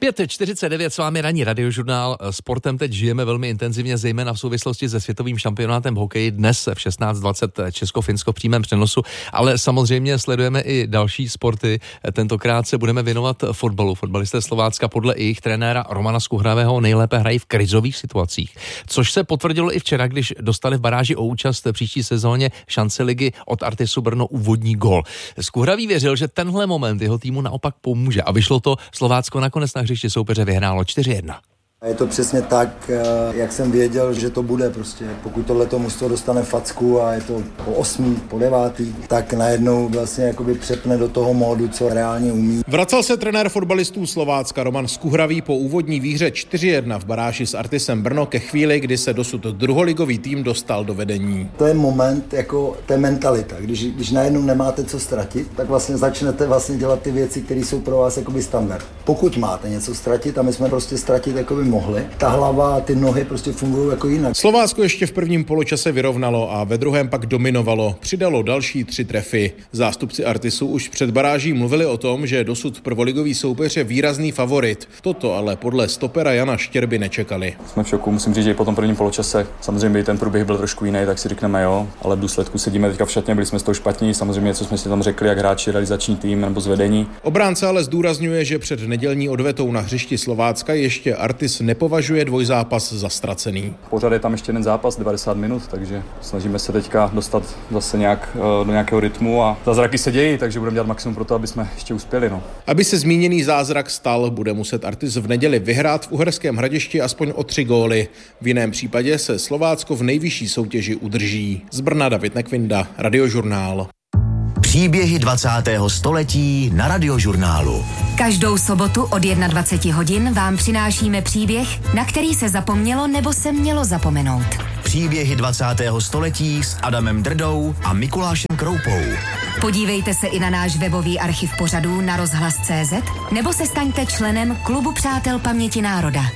5:49 s vámi ranní radiožurnál. Sportem teď žijeme velmi intenzivně, zejména v souvislosti se světovým šampionátem v hokeji dnes v 16:20 Česko-Finsko v přímém přenosu, ale samozřejmě sledujeme i další sporty. Tentokrát se budeme věnovat fotbalu. Fotbalisté Slovácka podle jejich trenéra Romana Skuhravého nejlépe hrají v krizových situacích, což se potvrdilo i včera, když dostali v baráži o účast příští sezóně šance ligy od Artisu Brno úvodní gól. Skuhravý věřil, že tenhle moment jeho týmu naopak pomůže a vyšlo to. Slovácko nakonec na hřišti soupeře vyhrálo 4-1. Je to přesně tak, jak jsem věděl, že to bude prostě. Pokud tohleto mužstvo dostane facku a je to po 8., po 9., tak najednou vlastně jakoby přepne do toho módu, co reálně umí. Vracel se trenér fotbalistů Slovácka Roman Skuhravý po úvodní výhře 4-1 v baráži s Artisem Brno ke chvíli, kdy se dosud druholigový tým dostal do vedení. To je moment, jako to je mentalita. Když najednou nemáte co ztratit, tak vlastně začnete vlastně dělat ty věci, které jsou pro vás jakoby standard. Pokud máte něco ztratit, a my jsme prostě ztratit jakoby mohli, ta hlava a ty nohy prostě fungují jako jinak. Slovácko ještě v prvním poločase vyrovnalo a ve druhém pak dominovalo. Přidalo další 3 trefy. Zástupci Artisu už před baráží mluvili o tom, že dosud prvoligový soupeř je výrazný favorit. Toto ale podle stopera Jana Štěrby nečekali. Jsme v šoku, musím říct, že po tom prvním poločase samozřejmě ten průběh byl trošku jiný, tak si řekneme jo, ale v důsledku sedíme teďka v šatně, byli jsme z toho špatní, samozřejmě co jsme si tam řekli, jak hráči, realizační tým nebo zvedení. Obránce ale zdůrazňuje, že před nedělní odvetou na hřišti Slovácka ještě Artis nepovažuje dvojzápas za ztracený. Pořád je tam ještě jeden zápas, 90 minut, takže snažíme se teďka dostat zase nějak do nějakého rytmu a zázraky se dějí, takže budeme dělat maximum pro to, aby jsme ještě uspěli. Aby se zmíněný zázrak stal, bude muset Artis v neděli vyhrát v Uherském Hradišti aspoň o 3 góly. V jiném případě se Slovácko v nejvyšší soutěži udrží. Z Brna David Nekvinda, Radiožurnál. Příběhy 20. století na Radiožurnálu. Každou sobotu od 21 hodin vám přinášíme příběh, na který se zapomnělo nebo se mělo zapomenout. Příběhy 20. století s Adamem Drdou a Mikulášem Kroupou. Podívejte se i na náš webový archiv pořadů na rozhlas.cz nebo se staňte členem Klubu přátel paměti národa.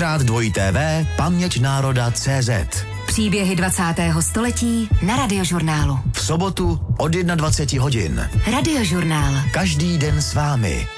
3x2 paměťnároda.cz. Příběhy 20. století na Radiožurnálu. V sobotu od 21 hodin. Radiožurnál. Každý den s vámi.